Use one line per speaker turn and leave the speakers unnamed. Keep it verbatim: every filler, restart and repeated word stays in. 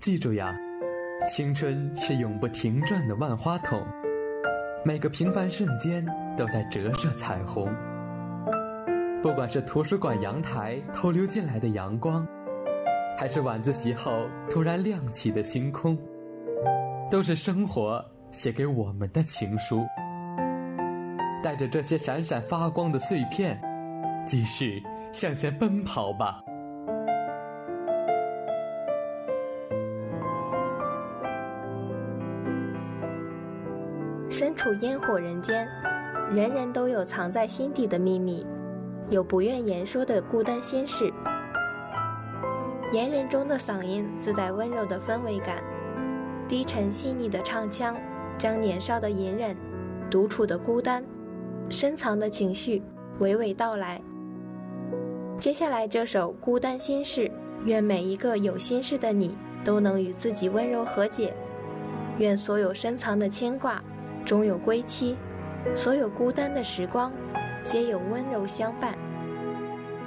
记住呀，青春是永不停转的万花筒，每个平凡瞬间都在折射彩虹。不管是图书馆阳台透溜进来的阳光，还是晚自习后突然亮起的星空，都是生活写给我们的情书。带着这些闪闪发光的碎片，继续向前奔跑吧。
身处烟火人间，人人都有藏在心底的秘密，有不愿言说的孤单心事。言人中的嗓音自带温柔的氛围感，低沉细腻的唱腔将年少的隐忍、独处的孤单、深藏的情绪娓娓道来。接下来这首《孤单心事》，愿每一个有心事的你都能与自己温柔和解，愿所有深藏的牵挂终有归期，所有孤单的时光皆有温柔相伴。